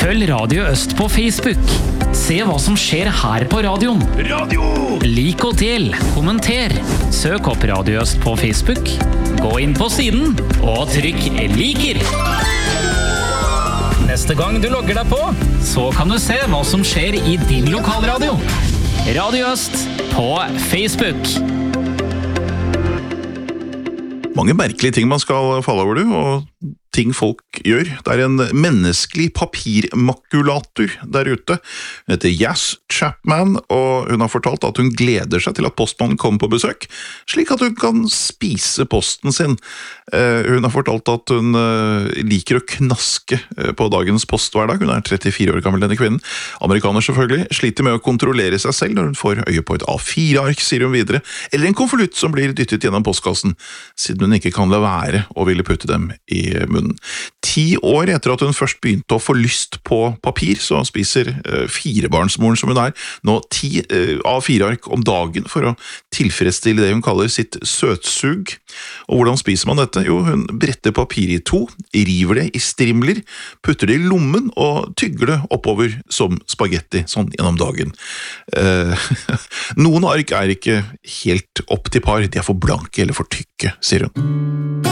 Følg Radio Øst på Facebook. Se hva som skjer her på radioen. Lik og del, kommenter. Søk opp Radio Øst på Facebook. Gå inn på siden, og trykk liker. Neste gang du logger deg på, så kan du se hva som skjer i din lokalradio. Radio Øst på Facebook. Mange merkelige ting man skal falle over, og ting folk gjør. Det en menneskelig papirmakulator der ute. Hun heter Yas Chapman, og hun har fortalt at hun gleder seg til at postmannen kommer på besøk, slik at hun kan spise posten sin. Hun har fortalt at hun liker å knaske på dagens post hver dag. Hun 34 år gammel, denne kvinnen. Amerikaner selvfølgelig, sliter med å kontrollere seg selv når hun får øye på et A4-ark, sier hun videre, eller en konvolutt som blir dyttet gjennom postkassen, siden hun ikke kan la være å ville putte dem i munnen. 10 år etter at hun først begynte å få lyst på papir, så spiser firebarnsmoren som hun nå 10 A4-ark om dagen for å tilfredsstille det hun kaller sitt søtsug. Og hvordan spiser man dette? Jo, hun bretter papir i 2, river det i strimler, putter det i lommen og tygger det oppover som spagetti, sånn gjennom dagen. Noen ark ikke helt opp til par, de for blanke eller for tykke, sier hun.